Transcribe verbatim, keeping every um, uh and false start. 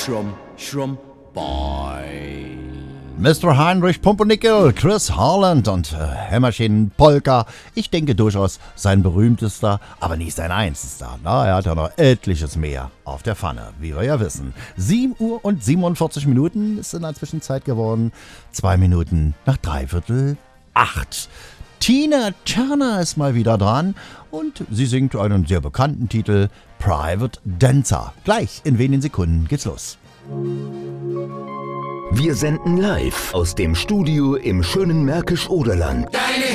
Schrumm, Schrumm, Boy. Mister Heinrich Pumpernickel, Chris Harland und äh, Hämmerchen Polka. Ich denke durchaus sein berühmtester, aber nicht sein einzigster. Na, er hat ja noch etliches mehr auf der Pfanne, wie wir ja wissen. sieben Uhr und siebenundvierzig Minuten ist in der Zwischenzeit geworden. Zwei Minuten nach dreiviertel acht. Tina Turner ist mal wieder dran und sie singt einen sehr bekannten Titel, Private Dancer. Gleich in wenigen Sekunden geht's los. Wir senden live aus dem Studio im schönen Märkisch-Oderland.